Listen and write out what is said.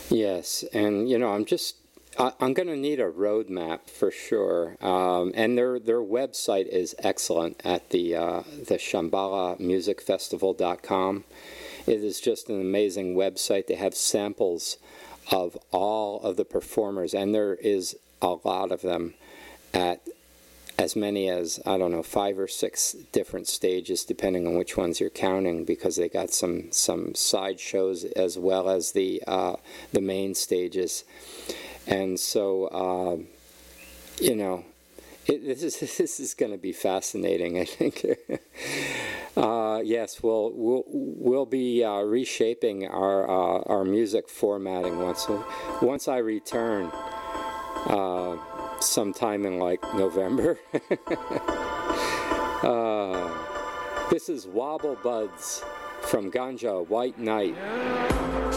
Yes, and I'm going to need a roadmap for sure. And their website is excellent at the ShambhalaMusicFestival.com. It is just an amazing website. They have samples of all of the performers, and there is a lot of them at as many as, I don't know, 5 or 6 different stages, depending on which ones you're counting, because they got some side shows as well as the main stages. And so, this is going to be fascinating, I think. Yes, we'll be reshaping our music formatting once I return. Sometime in like November. This is Wobble Buds from Ganja White Night.